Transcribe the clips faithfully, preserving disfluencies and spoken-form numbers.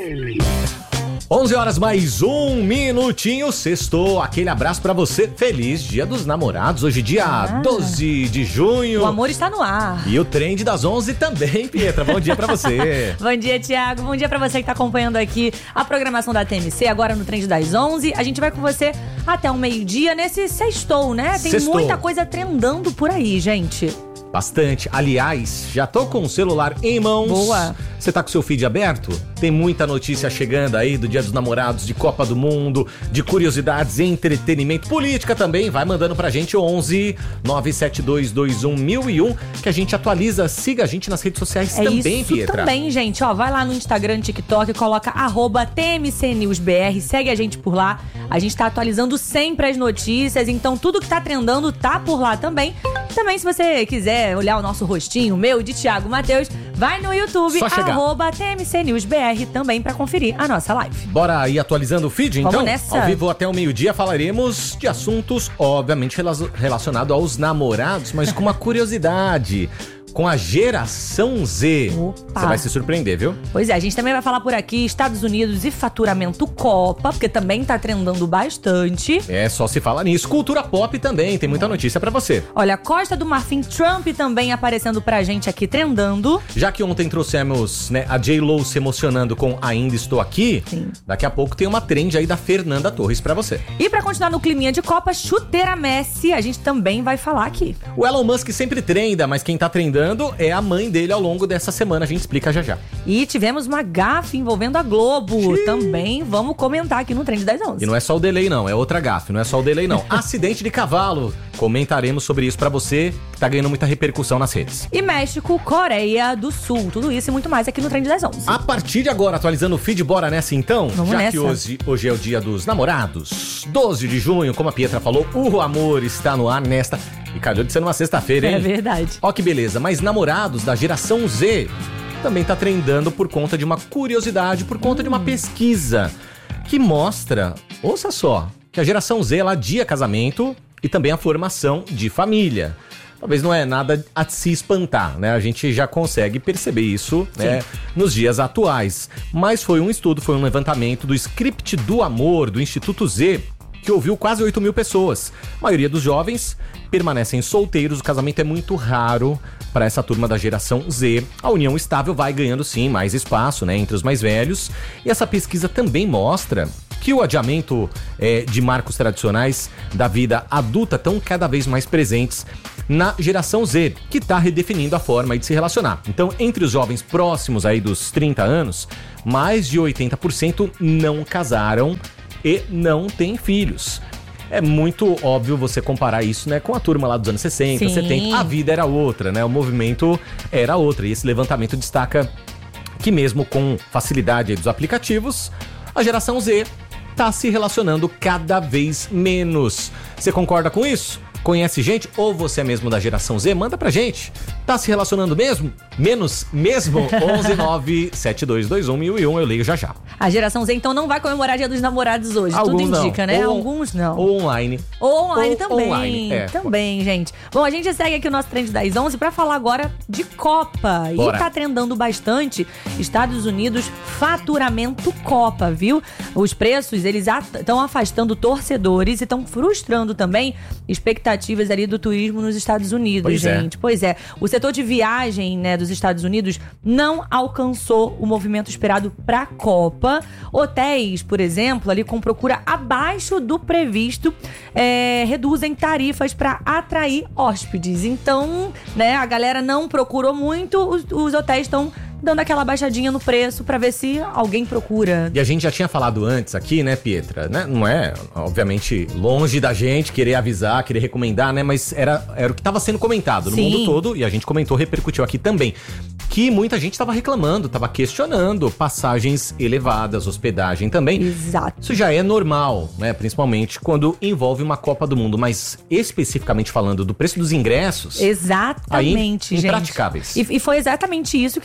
onze horas mais um minutinho, sextou, aquele abraço pra você, feliz Dia dos Namorados, hoje dia ah, doze de junho. O amor está no ar. E o trend das onze também, Pietra, bom dia pra você. Bom dia, Thiago, bom dia pra você que tá acompanhando aqui a programação da T M C, agora no trend das onze, a gente vai com você até o meio-dia nesse sextou, né? Tem sextou. Muita coisa trendando por aí, gente. Bastante. Aliás, já tô com o celular em mãos. Boa. Você tá com o seu feed aberto? Tem muita notícia chegando aí do Dia dos Namorados, de Copa do Mundo, de curiosidades, entretenimento, política também. Vai mandando pra gente onze nove sete dois dois um mil e um que a gente atualiza. Siga a gente nas redes sociais é também, isso Pietra. Também, gente. Ó, vai lá no Instagram, TikTok, coloca arroba T M C News B R, segue a gente por lá. A gente tá atualizando sempre as notícias, então tudo que tá trendando tá por lá também. Também, se você quiser olhar o nosso rostinho, meu, de Thiago Matheus, vai no YouTube, arroba T M C News B R, também pra conferir a nossa live. Bora ir atualizando o feed, então? Vamos nessa. Ao vivo até o meio-dia falaremos de assuntos, obviamente, relacionados aos namorados, mas com uma curiosidade. Com a geração Z. Opa. Você vai se surpreender, viu? Pois é, a gente também vai falar por aqui Estados Unidos e faturamento Copa, porque também tá trendando bastante. É, só se fala nisso. Cultura pop também, tem muita notícia pra você. Olha, Costa do Marfim, Trump também aparecendo pra gente aqui, trendando. Já que ontem trouxemos, né, a J-Lo se emocionando com Ainda Estou Aqui, sim, daqui a pouco tem uma trend aí da Fernanda Torres pra você. E pra continuar no climinha de Copa, chuteira Messi, a gente também vai falar aqui. O Elon Musk sempre trenda, mas quem tá trendando é a mãe dele ao longo dessa semana, a gente explica já já. E tivemos uma gafe envolvendo a Globo, xiii, também vamos comentar aqui no Trend das onze. E não é só o delay não, é outra gafe, não é só o delay não. Acidente de cavalo, comentaremos sobre isso pra você, que tá ganhando muita repercussão nas redes. E México, Coreia do Sul, tudo isso e muito mais aqui no Trend das onze. A partir de agora, atualizando o feed, bora nessa então? Vamos já nessa. Que hoje, hoje é o Dia dos Namorados, doze de junho, como a Pietra falou, o amor está no ar nesta... E calhou de ser numa sexta-feira, hein? É verdade. Ó que beleza, mas namorados da geração Z também tá trendando por conta de uma curiosidade, por conta hum. de uma pesquisa que mostra, ouça só, que a geração Z, ela adia casamento e também a formação de família. Talvez não é nada a se espantar, né? A gente já consegue perceber isso, né, nos dias atuais. Mas foi um estudo, foi um levantamento do Script do Amor, do Instituto Z, que ouviu quase oito mil pessoas. A maioria dos jovens permanecem solteiros, o casamento é muito raro para essa turma da geração Z. A união estável vai ganhando sim mais espaço, né, entre os mais velhos. E essa pesquisa também mostra que o adiamento é, de marcos tradicionais da vida adulta estão cada vez mais presentes na geração Z, que está redefinindo a forma de se relacionar. Então, entre os jovens próximos aí dos trinta anos, mais de oitenta por cento não casaram e não tem filhos. É muito óbvio você comparar isso, né, com a turma lá dos anos sessenta, sim, setenta. A vida era outra, né? O movimento era outra. E esse levantamento destaca que mesmo com facilidade aí dos aplicativos, a geração Z tá se relacionando cada vez menos. Você concorda com isso? Conhece gente? Ou você é mesmo da geração Z? Manda pra gente. Tá se relacionando mesmo? Menos mesmo? onze nove sete dois dois um mil e um, eu leio já já. A geração Z então não vai comemorar Dia dos Namorados hoje. Alguns tudo indica, não. né? Ou, Alguns não. Ou online. Ou online ou também. Online, é. Também, gente. Bom, a gente segue aqui o nosso Trend das onze pra falar agora de Copa. Bora. E tá trendando bastante Estados Unidos, faturamento Copa, viu? Os preços, eles estão afastando torcedores e estão frustrando também expectativas ali do turismo nos Estados Unidos, pois gente. É. Pois é. O setor de viagem, né, dos Estados Unidos não alcançou o movimento esperado pra Copa. Hotéis, por exemplo, ali com procura abaixo do previsto, é, reduzem tarifas para atrair hóspedes. Então, né, a galera não procurou muito, os, os hotéis estão dando aquela baixadinha no preço pra ver se alguém procura. E a gente já tinha falado antes aqui, né, Pietra? Né? Não é, obviamente, longe da gente querer avisar, querer recomendar, né? Mas era, era o que estava sendo comentado no Sim. mundo todo, e a gente comentou, repercutiu aqui também, que muita gente estava reclamando, estava questionando passagens elevadas, hospedagem também. Exato. Isso já é normal, né? Principalmente quando envolve uma Copa do Mundo, mas especificamente falando do preço dos ingressos... Exatamente, aí, gente. impraticáveis. E, e foi exatamente isso que, né, tem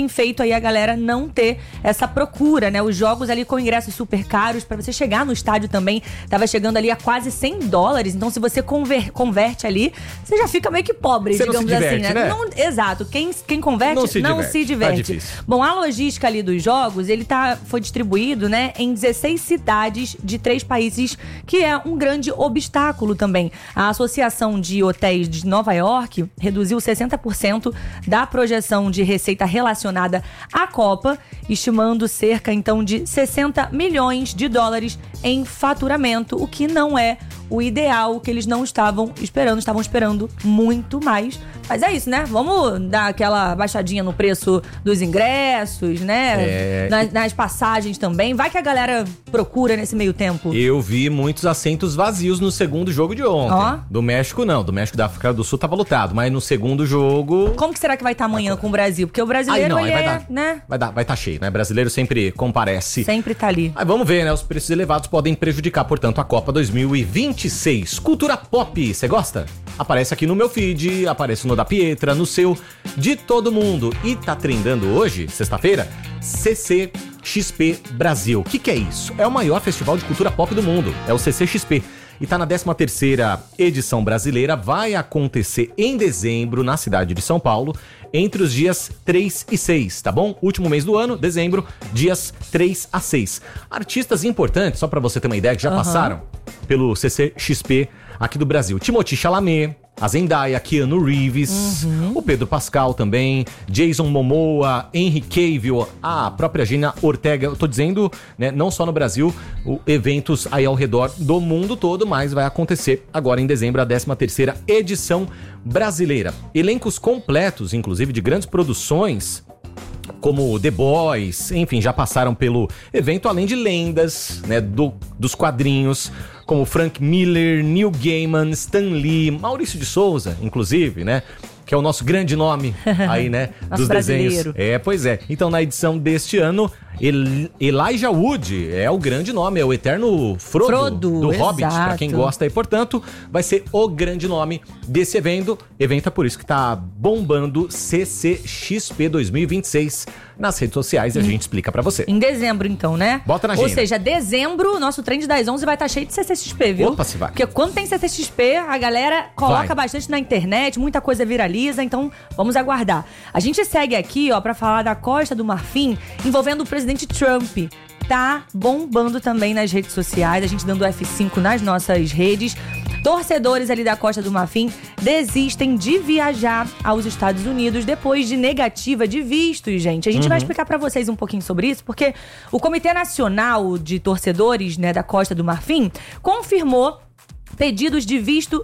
tem feito aí a galera não ter essa procura, né? Os jogos ali com ingressos super caros, pra você chegar no estádio também, tava chegando ali a quase cem dólares. Então, se você conver, converte ali, você já fica meio que pobre, você digamos não se diverte, assim, né? né? Não, exato. Quem, quem converte não se não diverte. se diverte. Tá difícil. Bom, a logística ali dos jogos, ele tá, foi distribuído, né, em dezesseis cidades de três países, que é um grande obstáculo também. A Associação de Hotéis de Nova York reduziu sessenta por cento da projeção de receita relacionada à Copa, estimando cerca, então, de sessenta milhões de dólares em faturamento, o que não é o ideal, que eles não estavam esperando, estavam esperando muito mais. Mas é isso, né? Vamos dar aquela baixadinha no preço dos ingressos, né? É... Nas, nas passagens também. Vai que a galera procura nesse meio tempo. Eu vi muitos assentos vazios no segundo jogo de ontem. Ó. Do México, não. Do México da África do Sul tava lotado. Mas no segundo jogo... Como que será que vai estar amanhã com o Brasil? Porque o brasileiro, aí não, ele aí vai é, dar, né? Vai dar, vai estar cheio, né? Brasileiro sempre comparece. Sempre tá ali. Aí vamos ver, né? Os preços elevados podem prejudicar, portanto, a Copa dois mil e vinte e seis. Cultura pop, você gosta? Aparece aqui no meu feed, aparece no da Pietra, no seu, de todo mundo. E tá trendando hoje, sexta-feira, C C X P Brasil. O que, que é isso? É o maior festival de cultura pop do mundo. É o C C X P. E tá na décima terceira edição brasileira. Vai acontecer em dezembro, na cidade de São Paulo, entre os dias três e seis, tá bom? Último mês do ano, dezembro, dias três a seis. Artistas importantes, só pra você ter uma ideia, que já uhum. passaram pelo C C X P aqui do Brasil. Timothée Chalamet, a Zendaya, Keanu Reeves, uhum. o Pedro Pascal também, Jason Momoa, Henry Cavill, a própria Gina Ortega. Eu tô dizendo, né, não só no Brasil, o, eventos aí ao redor do mundo todo, mas vai acontecer agora em dezembro a décima terceira edição brasileira. Elencos completos, inclusive de grandes produções, como The Boys, enfim, já passaram pelo evento, além de lendas, né, do, dos quadrinhos, como Frank Miller, Neil Gaiman, Stan Lee, Maurício de Souza, inclusive, né? Que é o nosso grande nome aí, né? dos desenhos. É, pois é. Então, na edição deste ano, El- Elijah Wood é o grande nome, é o eterno Frodo, Frodo do exato. Hobbit, pra quem gosta. E, portanto, vai ser o grande nome desse evento. Evento é por isso que tá bombando C C X P dois mil e vinte e seis nas redes sociais e a gente explica pra você. Em dezembro, então, né? Bota na agenda. Ou seja, dezembro, nosso trend das onze vai estar cheio de C C X P, viu? Opa, se vai. Porque quando tem C C X P, a galera coloca vai. bastante na internet, muita coisa viraliza, então vamos aguardar. A gente segue aqui, ó, pra falar da Costa do Marfim, envolvendo o presidente Trump. Tá bombando também nas redes sociais, a gente dando F cinco nas nossas redes. Torcedores ali da Costa do Marfim desistem de viajar aos Estados Unidos depois de negativa de vistos, gente. A gente uhum. vai explicar pra vocês um pouquinho sobre isso, porque o Comitê Nacional de Torcedores, né, da Costa do Marfim confirmou pedidos de visto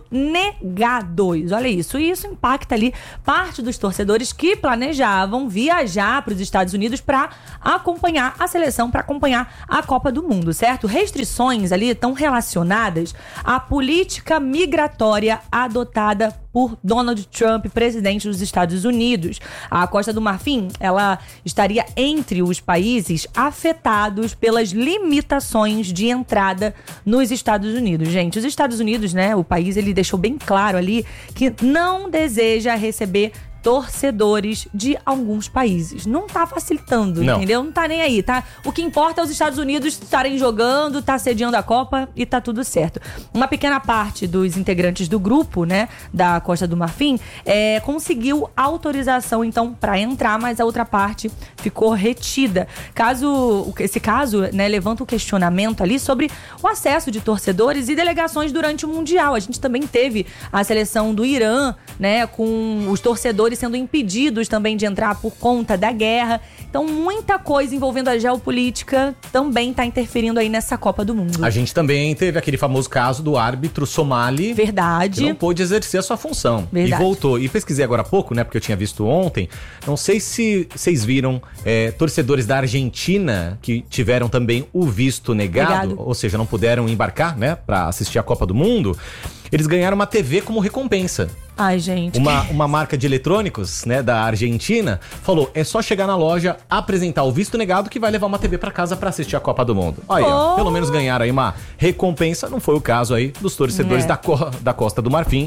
negados. Olha isso. E isso impacta ali parte dos torcedores que planejavam viajar para os Estados Unidos para acompanhar a seleção, para acompanhar a Copa do Mundo, certo? Restrições ali estão relacionadas à política migratória adotada por Donald Trump, presidente dos Estados Unidos. A Costa do Marfim, ela estaria entre os países afetados pelas limitações de entrada nos Estados Unidos. Gente, os Estados Unidos, né, o país, ele deixou bem claro ali que não deseja receber torcedores de alguns países. Não tá facilitando, não. entendeu? Não tá nem aí, tá? O que importa é os Estados Unidos estarem jogando, tá sediando a Copa e tá tudo certo. Uma pequena parte dos integrantes do grupo, né, da Costa do Marfim, é, conseguiu autorização, então, para entrar, mas a outra parte ficou retida. Caso, esse caso, né, levanta o questionamento ali sobre o acesso de torcedores e delegações durante o Mundial. A gente também teve a seleção do Irã, né, com os torcedores sendo impedidos também de entrar por conta da guerra. Então, muita coisa envolvendo a geopolítica também está interferindo aí nessa Copa do Mundo. A gente também teve aquele famoso caso do árbitro somali. Verdade. Que não pôde exercer a sua função. Verdade. E voltou. E pesquisei agora há pouco, né? Porque eu tinha visto ontem. Não sei se vocês viram é, torcedores da Argentina que tiveram também o visto negado. Negado. Ou seja, não puderam embarcar, né? Pra assistir a Copa do Mundo. Eles ganharam uma T V como recompensa. Ai, gente. Uma, uma marca de eletrônicos, né, da Argentina, falou, é só chegar na loja, apresentar o visto negado que vai levar uma T V pra casa pra assistir a Copa do Mundo. Olha, oh. pelo menos ganharam aí uma recompensa. Não foi o caso aí dos torcedores é. da, co- da Costa do Marfim.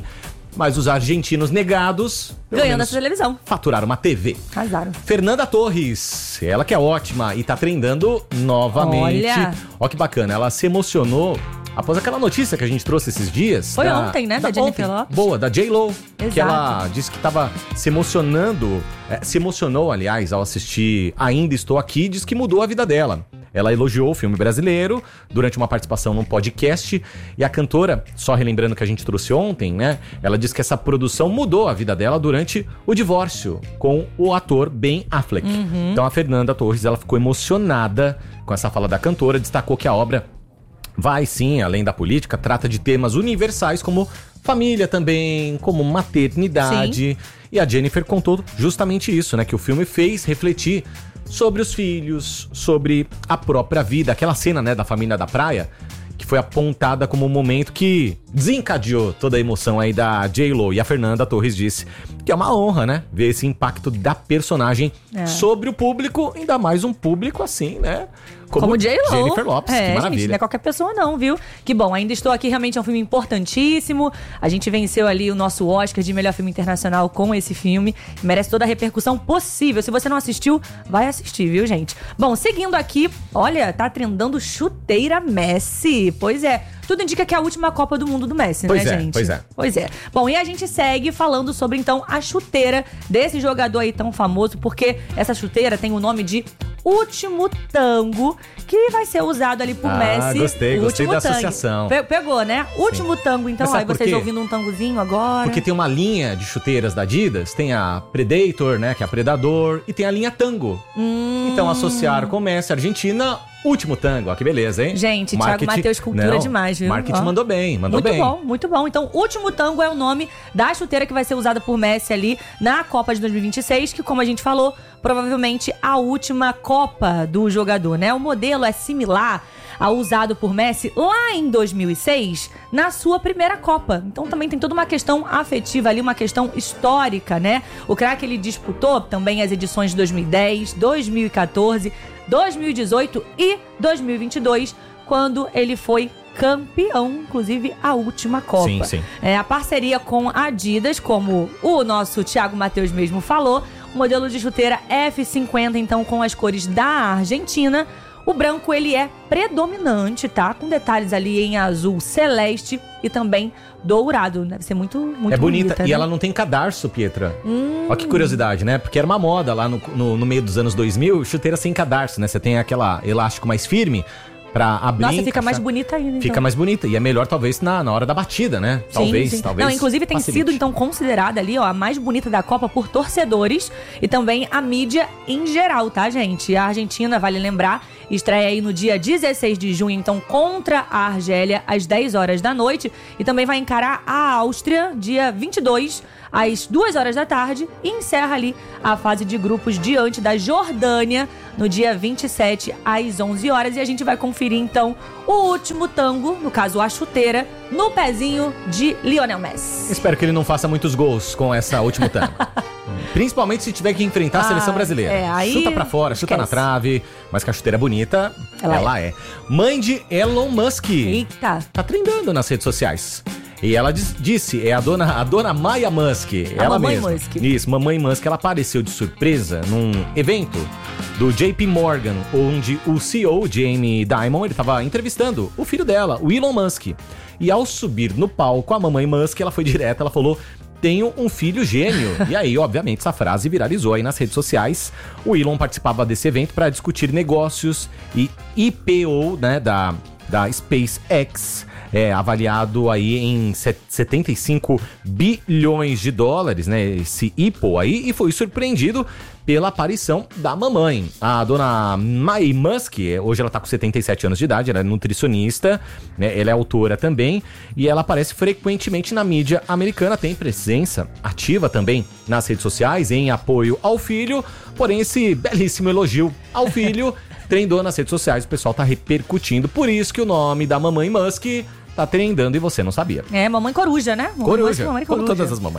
Mas os argentinos negados... Ganhando essa televisão. Faturaram uma T V. Casaram. Fernanda Torres, ela que é ótima e tá trendando novamente. Olha. Ó que bacana, ela se emocionou após aquela notícia que a gente trouxe esses dias. Foi da, ontem, né? Da, da Jennifer ontem, Lopez. Boa, da J-Lo. Exato. Que ela disse que tava se emocionando, é, se emocionou, aliás, ao assistir Ainda Estou Aqui, diz que mudou a vida dela. Ela elogiou o filme brasileiro durante uma participação num podcast. E a cantora, só relembrando que a gente trouxe ontem, né? Ela disse que essa produção mudou a vida dela durante o divórcio com o ator Ben Affleck. Uhum. Então a Fernanda Torres, ela ficou emocionada com essa fala da cantora. Destacou que a obra vai sim, além da política, trata de temas universais como família também, como maternidade. Sim. E a Jennifer contou justamente isso, né? Que o filme fez refletir sobre os filhos, sobre a própria vida. Aquela cena, né, da família da praia, que foi apontada como um momento que desencadeou toda a emoção aí da J-Lo. E a Fernanda Torres disse que é uma honra, né, ver esse impacto da personagem é. sobre o público, ainda mais um público assim, né, como, como J-Lo. Jennifer Lopez, é, que maravilha. Gente, não é qualquer pessoa não, viu? Que bom, Ainda Estou Aqui realmente é um filme importantíssimo. A gente venceu ali o nosso Oscar de melhor filme internacional com esse filme. Merece toda a repercussão possível. Se você não assistiu, vai assistir, viu, gente? Bom, seguindo aqui, olha, tá trendando chuteira Messi. Pois é. Tudo indica que é a última Copa do Mundo do Messi, pois né, é, gente? Pois é, Pois é. Bom, e a gente segue falando sobre, então, a chuteira desse jogador aí tão famoso, porque essa chuteira tem o nome de Último Tango, que vai ser usado ali por ah, Messi. Gostei, gostei Último da tango. associação. Pe- pegou, né? Último Sim. Tango, então, aí vocês ouvindo um tangozinho agora. Porque tem uma linha de chuteiras da Adidas, tem a Predator, né, que é a Predador, e tem a linha Tango. Hum. Então associaram com o Messi, Argentina... Último Tango, ó, que beleza, hein? Gente, Thiago Matheus, cultura não, demais, viu? Marketing ó. mandou bem, mandou muito bem. Muito bom, muito bom. Então, Último Tango é o nome da chuteira que vai ser usada por Messi ali na Copa de dois mil e vinte e seis, que, como a gente falou, provavelmente a última Copa do jogador, né? O modelo é similar ao usado por Messi lá em dois mil e seis, na sua primeira Copa. Então também tem toda uma questão afetiva ali, uma questão histórica, né? O craque, ele disputou também as edições de dois mil e dez, dois mil e quatorze, dois mil e dezoito e dois mil e vinte e dois, quando ele foi campeão, inclusive a última Copa. Sim, sim. É, a parceria com a Adidas, como o nosso Thiago Matheus mesmo falou, o modelo de chuteira F cinquenta, então com as cores da Argentina. O branco, ele é predominante, tá? Com detalhes ali em azul celeste e também dourado. Deve ser muito, muito É bonita, bonita, e né? ela não tem cadarço, Pietra. Hum. Olha que curiosidade, né? Porque era uma moda lá no, no, no meio dos anos dois mil, chuteira sem cadarço, né? Você tem aquela elástico mais firme pra abrir... Nossa, fica encaixar. mais bonita ainda, então. Fica mais bonita. E é melhor, talvez, na, na hora da batida, né? Talvez, sim, sim. talvez. Não, inclusive tem facilite. sido, então, considerada ali, ó, a mais bonita da Copa por torcedores e também a mídia em geral, tá, gente? A Argentina, vale lembrar, estreia aí no dia dezesseis de junho, então, contra a Argélia, às dez horas da noite. E também vai encarar a Áustria, dia vinte e dois, às duas horas da tarde. E encerra ali a fase de grupos diante da Jordânia, no dia vinte e sete, às onze horas. E a gente vai conferir, então, o último tango, no caso, a chuteira, no pezinho de Lionel Messi. Espero que ele não faça muitos gols com essa última tango. Principalmente se tiver que enfrentar a seleção ah, brasileira. É, aí chuta pra fora, chuta esquece. na trave. Mas que a chuteira é bonita, ela, ela é. é. Mãe de Elon Musk. Eita. Tá trendando nas redes sociais. E ela diz, disse, é a dona, a dona Maya Musk. A ela mamãe mesma. Musk. Isso, mamãe Musk. Ela apareceu de surpresa num evento do J P Morgan, onde o C E O, Jamie Dimon, ele tava entrevistando o filho dela, o Elon Musk. E ao subir no palco, a mamãe Musk, ela foi direta, ela falou... Tenho um filho gêmeo. E aí, obviamente, essa frase viralizou aí nas redes sociais. O Elon participava desse evento para discutir negócios e I P O, né, da, da SpaceX, é, avaliado aí em setenta e cinco bilhões de dólares, né, esse I P O aí, e foi surpreendido pela aparição da mamãe. A dona Mai Musk, hoje ela tá com setenta e sete anos de idade, ela é nutricionista, né, ela é autora também, e ela aparece frequentemente na mídia americana, tem presença ativa também nas redes sociais, em apoio ao filho, porém esse belíssimo elogio ao filho trendou nas redes sociais, o pessoal tá repercutindo, por isso que o nome da mamãe Musk tá trendando e você não sabia. É, mamãe coruja, né? Mamãe Coruja, Musk, mamãe como coruja. todas as mamães, né?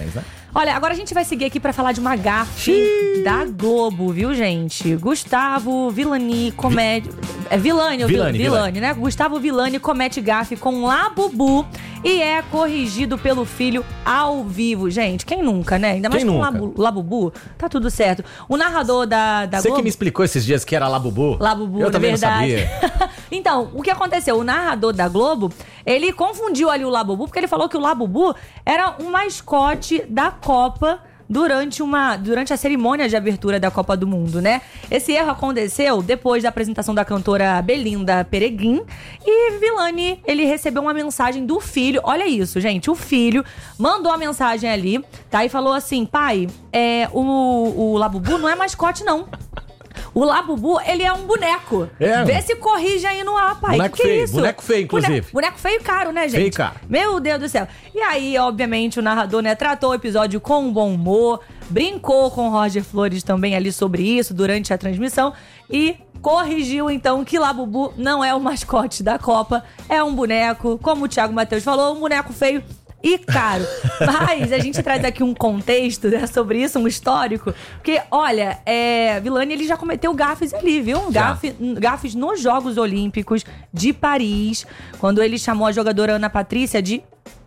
Olha, agora a gente vai seguir aqui pra falar de uma gafe da Globo, viu, gente? Gustavo Villani comete... É Villani, ou Villani, Villani, né? Gustavo Villani comete gafe com Labubu e é corrigido pelo filho ao vivo. Gente, quem nunca, né? Ainda mais Quem com nunca? Labu, Labubu, tá tudo certo. O narrador da, da Você Globo... que me explicou esses dias que era Labubu. Labubu, Eu na também verdade. não sabia. Então, o que aconteceu? O narrador da Globo, ele confundiu ali o Labubu, porque ele falou que o Labubu era um mascote da Copa durante, uma, durante a cerimônia de abertura da Copa do Mundo, né? Esse erro aconteceu depois da apresentação da cantora Belinda Pereguin e Villani, ele recebeu uma mensagem do filho. Olha isso, gente. O filho mandou a mensagem ali, tá? E falou assim, pai, é, o, o Labubu não é mascote, não. O Labubu, ele é um boneco. É. Vê se corrige aí no ar, pai. Boneco que que feio, é isso? boneco feio, inclusive. Boneco, boneco feio caro, né, gente? Feio caro. Meu Deus do céu. E aí, obviamente, o narrador, né, tratou o episódio com bom humor, brincou com o Roger Flores também ali sobre isso durante a transmissão e corrigiu, então, que Labubu não é o mascote da Copa, é um boneco, como o Thiago Matheus falou, um boneco feio e caro. Mas a gente traz aqui um contexto, né, sobre isso, um histórico. Porque, olha, é, Villani, ele já cometeu gafes ali, viu? Gafe, gafes nos Jogos Olímpicos de Paris, quando ele chamou a jogadora Ana Patrícia de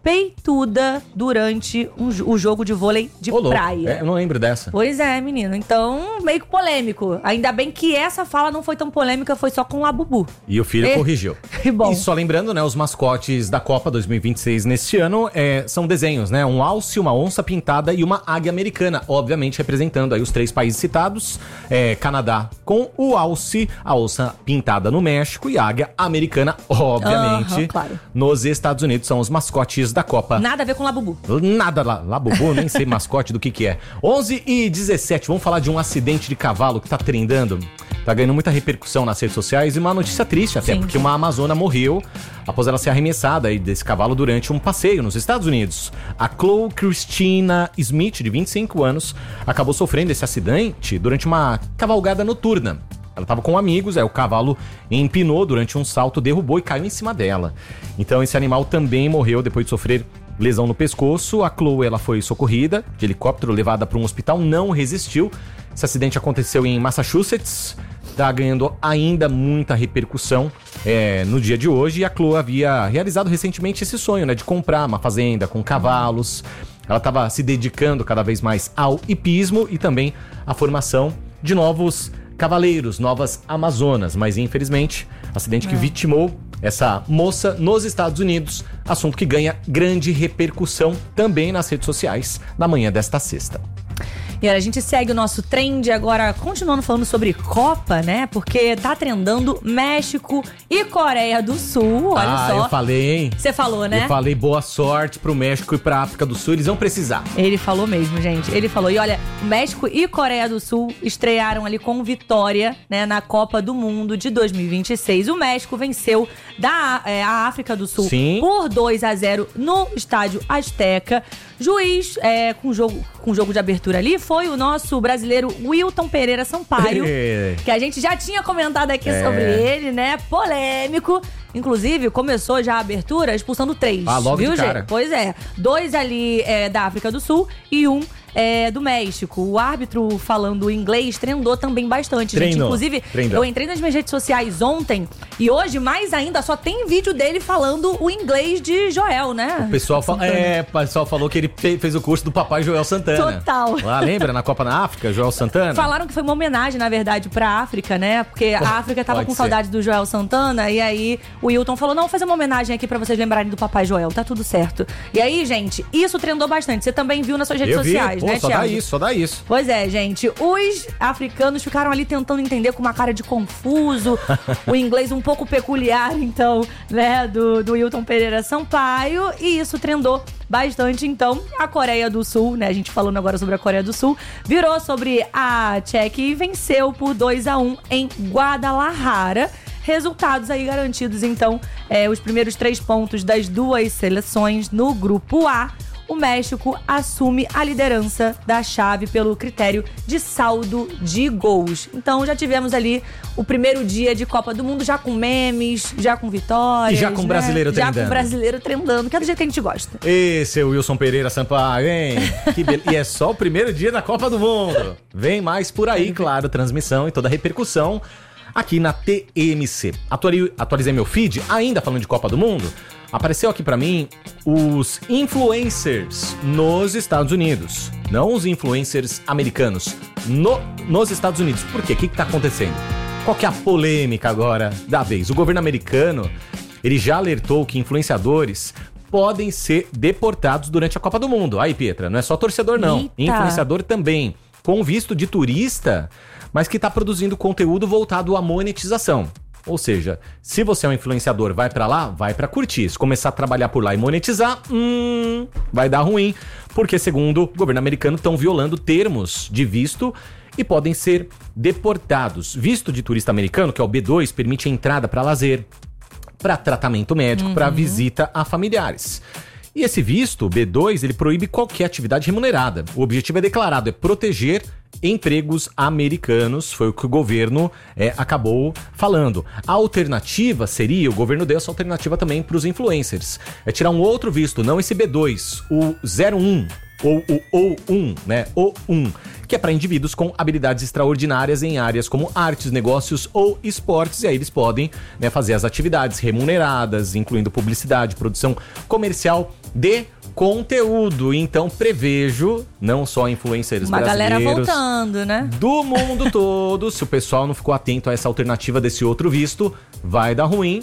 peituda durante um, o jogo de vôlei de Ô, louco. praia. É, eu não lembro dessa. Pois é, menino. Então, meio que polêmico. Ainda bem que essa fala não foi tão polêmica, foi só com o Labubu. E o filho É. corrigiu. Que bom. E só lembrando, né, os mascotes da Copa dois mil e vinte e seis neste ano é, são desenhos, né? Um alce, uma onça pintada e uma águia americana, obviamente representando aí os três países citados. É, Canadá com o alce, a onça pintada no México e a águia americana, obviamente, Aham, claro. nos Estados Unidos. São os mascotes da Copa. Nada a ver com Labubu. Nada lá, Labubu, nem sei mascote do que que é. onze e dezessete, vamos falar de um acidente de cavalo que tá trendando. Tá ganhando muita repercussão nas redes sociais e uma notícia triste até, Sim. porque uma amazona morreu após ela ser arremessada aí desse cavalo durante um passeio nos Estados Unidos. A Chloe Christina Smith, de vinte e cinco anos, acabou sofrendo esse acidente durante uma cavalgada noturna. Ela estava com amigos, aí o cavalo empinou durante um salto, derrubou e caiu em cima dela. Então esse animal também morreu depois de sofrer lesão no pescoço. A Chloe, ela foi socorrida de helicóptero, levada para um hospital, não resistiu. Esse acidente aconteceu em Massachusetts, tá ganhando ainda muita repercussão é, no dia de hoje. E a Chloe havia realizado recentemente esse sonho, né, de comprar uma fazenda com cavalos. Ela estava se dedicando cada vez mais ao hipismo e também à formação de novos cavaleiros, novas amazonas, mas infelizmente, acidente que É. vitimou essa moça nos Estados Unidos, assunto que ganha grande repercussão também nas redes sociais na manhã desta sexta. E olha, a gente segue o nosso trend agora, continuando falando sobre Copa, né? Porque tá trendando México e Coreia do Sul, olha ah, só. eu falei, hein? Você falou, né? Eu falei boa sorte pro México e pra África do Sul, eles vão precisar. Ele falou mesmo, gente. Ele falou. E olha, o México e Coreia do Sul estrearam ali com vitória, né, na Copa do Mundo de dois mil e vinte e seis. O México venceu da, é, a África do Sul Sim. por dois a zero no Estádio Azteca. Juiz é, com jogo, com jogo de abertura ali foi o nosso brasileiro Wilton Pereira Sampaio, É. que a gente já tinha comentado aqui É. sobre ele, né? Polêmico. Inclusive, começou já a abertura expulsando três. Ah, logo viu, de cara. gente? Pois é. Dois ali é, da África do Sul e um é, do México. O árbitro falando inglês trendou também bastante, gente. Treinou, Inclusive, treinou. eu entrei nas minhas redes sociais ontem e hoje, mais ainda, só tem vídeo dele falando o inglês de Joel, né? O pessoal, fa- é, o pessoal falou que ele fe- fez o curso do papai Joel Santana. Total. Lá, lembra? Na Copa na África, Joel Santana? Falaram que foi uma homenagem, na verdade, pra África, né? Porque a África tava Pode com ser. saudade do Joel Santana. E aí o Wilton falou: não, vou fazer uma homenagem aqui pra vocês lembrarem do papai Joel. Tá tudo certo. E aí, gente, isso trendou bastante. Você também viu nas suas redes Eu vi, sociais, pô, né, só Thiago? dá isso, só dá isso. Pois é, gente. Os africanos ficaram ali tentando entender com uma cara de confuso. O inglês um pouco peculiar, então, né, do, do Wilton Pereira Sampaio. E isso trendou bastante. Então, a Coreia do Sul, né, a gente falando agora sobre a Coreia do Sul, virou sobre a Tchequia e venceu por dois a um em Guadalajara. Resultados aí garantidos, então, é, os primeiros três pontos das duas seleções no grupo A. o México assume a liderança da chave pelo critério de saldo de gols. Então já tivemos ali o primeiro dia de Copa do Mundo, já com memes, já com vitórias. E já com né? brasileiro já trendando. Já com brasileiro trendando, que é do jeito que a gente gosta. Esse é o Wilson Pereira Sampaio, hein? Que be... E é só o primeiro dia da Copa do Mundo. Vem mais por aí, claro, transmissão e toda a repercussão aqui na T M C. Atuali... Atualizei meu feed, ainda falando de Copa do Mundo. Apareceu aqui pra mim os influencers nos Estados Unidos. Não os influencers americanos, no... nos Estados Unidos. Por quê? O que que tá acontecendo? Qual que é a polêmica agora da vez? O governo americano, ele já alertou que influenciadores podem ser deportados durante a Copa do Mundo. Aí, Pietra, não é só torcedor, não. Eita. Influenciador também, com visto de turista, mas que está produzindo conteúdo voltado à monetização. Ou seja, se você é um influenciador, vai pra lá, vai pra curtir. Se começar a trabalhar por lá e monetizar, hum, vai dar ruim. Porque, segundo o governo americano, estão violando termos de visto e podem ser deportados. Visto de turista americano, que é o B dois, permite a entrada para lazer, para tratamento médico, uhum. para visita a familiares. E esse visto, B dois, ele proíbe qualquer atividade remunerada. O objetivo é declarado, é proteger empregos americanos, foi o que o governo é, acabou falando. A alternativa seria, o governo deu essa alternativa também para os influencers, é tirar um outro visto, não esse B dois, o zero um, ou o O um, né, O um, que é para indivíduos com habilidades extraordinárias em áreas como artes, negócios ou esportes, e aí eles podem, né, fazer as atividades remuneradas, incluindo publicidade, produção comercial de conteúdo. Então prevejo, não só influencers Uma brasileiros, galera voltando, né? do mundo todo, se o pessoal não ficou atento a essa alternativa desse outro visto, vai dar ruim.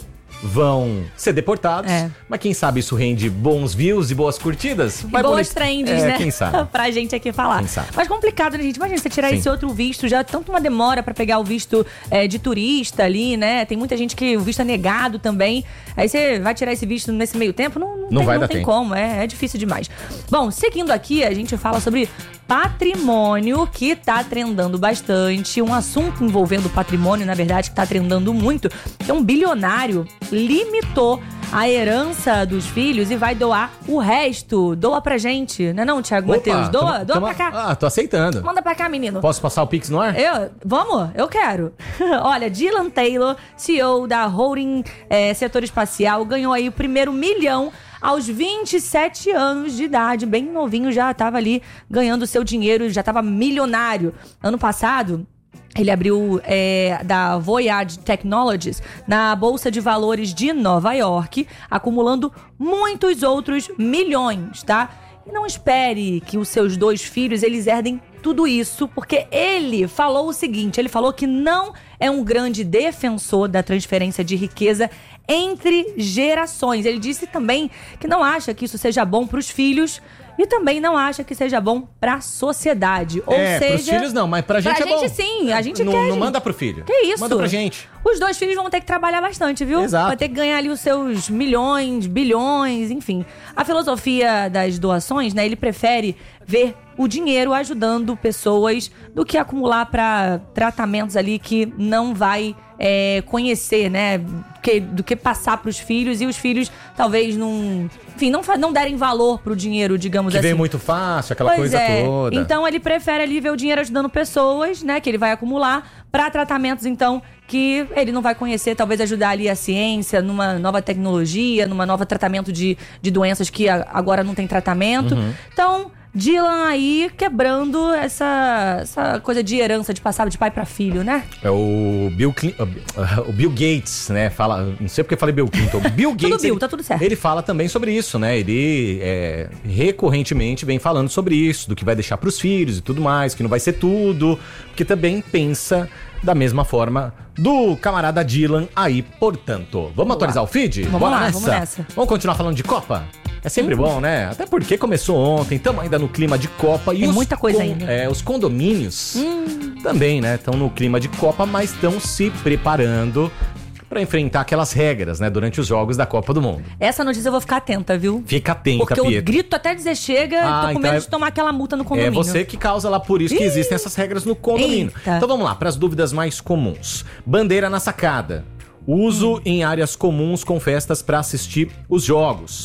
Vão ser deportados, é. mas quem sabe isso rende bons views e boas curtidas? E Vai boas bonito. trends, é, né? Quem sabe? Pra gente aqui falar. Quem sabe? Mas complicado, né, gente? Imagina você tirar Sim. esse outro visto, já tanto uma demora pra pegar o visto é, de turista ali, né? Tem muita gente que o visto é negado também. Aí você vai tirar esse visto nesse meio tempo, não, não, Não tem, vai não dar tem tempo. como, é, é difícil demais. Bom, seguindo aqui, a gente fala sobre patrimônio, que tá trendando bastante. Um assunto envolvendo patrimônio, na verdade, que tá trendando muito, que é um bilionário limitou a herança dos filhos e vai doar o resto. Doa pra gente, não é não, Thiago Matheus? Doa, tamo- doa tamo- pra cá. Ah, tô aceitando. Manda pra cá, menino. Posso passar o Pix no ar? Eu, vamos? Eu quero. Olha, Dylan Taylor, C E O da Holding é, Setor Espacial, ganhou aí o primeiro milhão aos vinte e sete anos de idade. Bem novinho, já tava ali ganhando seu dinheiro, já tava milionário. Ano passado, ele abriu é, da Voyage Technologies na Bolsa de Valores de Nova York, acumulando muitos outros milhões, tá? E não espere que os seus dois filhos, eles herdem tudo isso, porque ele falou o seguinte, ele falou que não é um grande defensor da transferência de riqueza entre gerações. Ele disse também que não acha que isso seja bom para os filhos e também não acha que seja bom para a sociedade. Ou é, seja, pros filhos não, mas pra gente pra é bom. gente sim, a gente não, quer. Não gente. manda pro filho. Que isso? Manda pra gente. Os dois filhos vão ter que trabalhar bastante, viu? Exato. Vai ter que ganhar ali os seus milhões, bilhões, enfim. A filosofia das doações, né? Ele prefere ver o dinheiro ajudando pessoas do que acumular para tratamentos ali que não vai é, conhecer, né? Que, do que passar pros filhos e os filhos talvez não... Enfim, não, fa- não derem valor pro dinheiro, digamos Que assim. vem muito fácil, aquela Pois coisa é. toda. Então ele prefere ali ver o dinheiro ajudando pessoas, né? Que ele vai acumular para tratamentos, então, que ele não vai conhecer, talvez ajudar ali a ciência, numa nova tecnologia, numa nova tratamento de, de doenças que a- agora não tem tratamento. Uhum. Então, Dylan aí quebrando essa, essa coisa de herança, de passar de pai para filho, né? É o Bill, Clin- o Bill Gates, né? Fala, não sei porque eu falei Bill Clinton. Bill Gates. Tudo Bill, ele, tá tudo certo. Ele fala também sobre isso, né? Ele é, recorrentemente vem falando sobre isso, do que vai deixar pros filhos e tudo mais, que não vai ser tudo, porque também pensa da mesma forma do camarada Dylan aí, portanto. Vamos, vamos atualizar lá. o feed? Vamos Bora lá, nessa? vamos nessa. Vamos continuar falando de Copa? É sempre bom, né? Até porque começou ontem, estamos ainda no clima de Copa. E Tem os muita coisa con- ainda. É, os condomínios também, né? Estão no clima de Copa, mas estão se preparando para enfrentar aquelas regras, né? Durante os jogos da Copa do Mundo. Essa notícia eu vou ficar atenta, viu? Fica atenta, Porque eu Pietro. grito até dizer chega, Ah, tô com então medo é- de tomar aquela multa no É condomínio. você que causa lá, por isso que Ih! existem essas regras no condomínio. Eita. Então vamos lá, para as dúvidas mais comuns. Bandeira na sacada. Uso Hum. em áreas comuns com festas para assistir os jogos.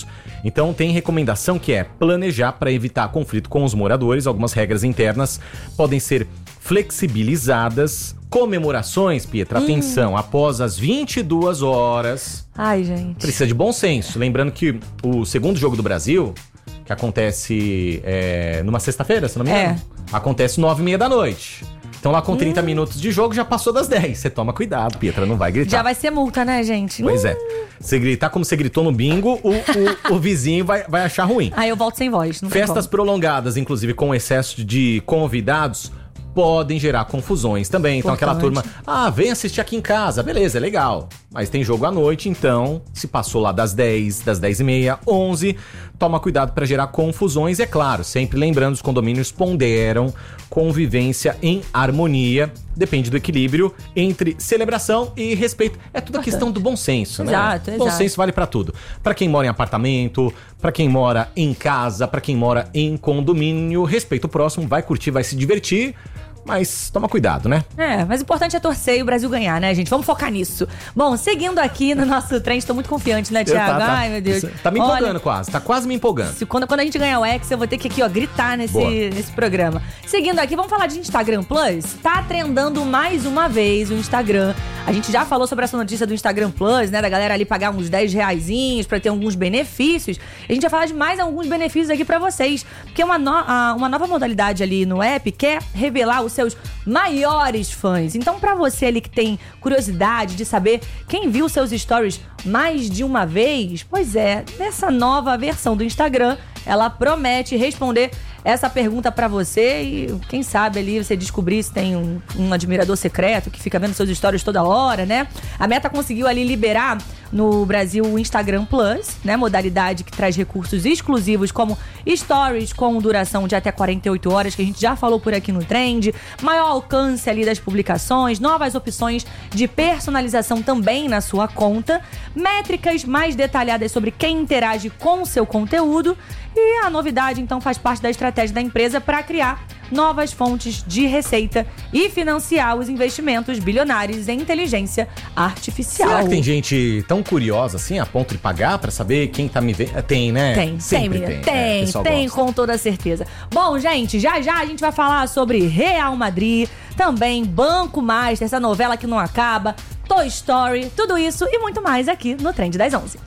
Então tem recomendação que é planejar para evitar conflito com os moradores. Algumas regras internas podem ser flexibilizadas. Comemorações, Pietra, hum. atenção, após as vinte e duas horas. Ai, gente. Precisa de bom senso. Lembrando que o segundo jogo do Brasil, que acontece é, numa sexta-feira, se não me engano, é. acontece nove e meia da noite. Então lá com trinta hum. minutos de jogo já passou das dez. Você toma cuidado, Pietra, não vai gritar. Já vai ser multa, né, gente? Pois hum. é. Você gritar como você gritou no bingo, o, o, o vizinho vai, vai achar ruim. Aí eu volto sem voz. Não Festas prolongadas, inclusive com excesso de convidados, podem gerar confusões também. Então Importante. aquela turma, ah, vem assistir aqui em casa, beleza, é legal. Mas tem jogo à noite, então, se passou lá das dez, das dez e meia, onze, toma cuidado para gerar confusões. E é claro, sempre lembrando, os condomínios ponderam convivência em harmonia. Depende do equilíbrio entre celebração e respeito. É tudo a questão do bom senso, né? Exato, exato. Bom senso vale pra tudo. Pra quem mora em apartamento, pra quem mora em casa, pra quem mora em condomínio, respeita o próximo, vai curtir, vai se divertir. Mas toma cuidado, né? É, mas o importante é torcer e o Brasil ganhar, né, gente? Vamos focar nisso. Bom, seguindo aqui no nosso trem, estou muito confiante, né, Thiago? Tá, tá. Ai, meu Deus. Tá me empolgando Olha, quase, tá quase me empolgando. Se, quando, quando a gente ganhar o X, eu vou ter que aqui, ó, gritar nesse, nesse programa. Seguindo aqui, vamos falar de Instagram Plus? Tá trendando mais uma vez o Instagram. A gente já falou sobre essa notícia do Instagram Plus, né? Da galera ali pagar uns dez reaisinhos pra ter alguns benefícios. A gente vai falar de mais alguns benefícios aqui pra vocês. Porque uma, no, uma nova modalidade ali no app quer revelar os seus maiores fãs. Então, pra você ali que tem curiosidade de saber quem viu seus stories mais de uma vez, pois é, nessa nova versão do Instagram, ela promete responder essa pergunta pra você e quem sabe ali você descobrir se tem um, um admirador secreto que fica vendo seus stories toda hora, né? A Meta conseguiu ali liberar no Brasil o Instagram Plus, né? Modalidade que traz recursos exclusivos como stories com duração de até quarenta e oito horas, que a gente já falou por aqui no Trend, maior alcance ali das publicações, novas opções de personalização também na sua conta, métricas mais detalhadas sobre quem interage com o seu conteúdo. E a novidade, então, faz parte da estratégia da empresa para criar novas fontes de receita e financiar os investimentos bilionários em inteligência artificial. Será que tem gente tão curiosa assim, a ponto de pagar para saber quem tá me vendo? Tem, né? Tem, Sempre tem, tem. Tem, é, tem gosta. Com toda certeza. Bom, gente, já já a gente vai falar sobre Real Madrid, também Banco Master, essa novela que não acaba, Toy Story, tudo isso e muito mais aqui no Trend das onze.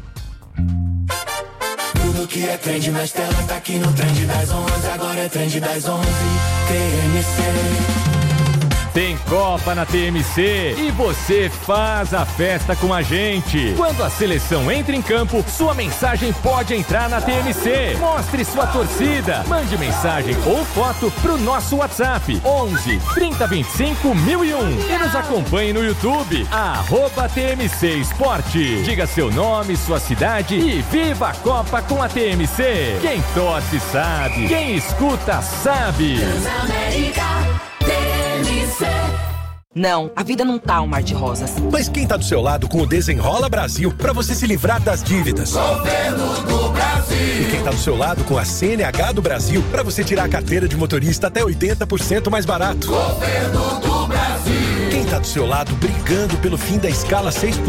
Tudo que é trend nas telas tá aqui no Trend das onze. Agora é Trend das onze, T M C. Tem Copa na T M C e você faz a festa com a gente. Quando a seleção entra em campo, sua mensagem pode entrar na T M C. Mostre sua torcida. Mande mensagem ou foto pro nosso WhatsApp onze, trinta, vinte e cinco, mil e um e nos acompanhe no YouTube, arroba T M C Esporte. Diga seu nome, sua cidade e viva a Copa com a T M C. Quem torce sabe, quem escuta sabe. Não, a vida não tá um mar de rosas. Mas quem tá do seu lado com o Desenrola Brasil pra você se livrar das dívidas? Governo do Brasil. E quem tá do seu lado com a C N H do Brasil pra você tirar a carteira de motorista até oitenta por cento mais barato? Governo do Brasil. Quem tá do seu lado brigando pelo fim da escala seis por